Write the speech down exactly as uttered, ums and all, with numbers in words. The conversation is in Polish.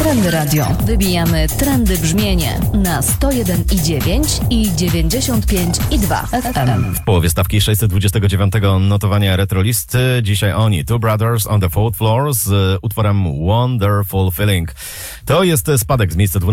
Trendy Radio. Wybijamy trendy brzmienie na sto jeden i dziewięć i dziewięćdziesiąt pięć i dwa F M. W połowie stawki sześćset dwudziestego dziewiątego notowania retrolisty. Dzisiaj oni, Two Brothers on the Fourth Floor z utworem Wonderful Feeling. To jest spadek z miejsca dwunastego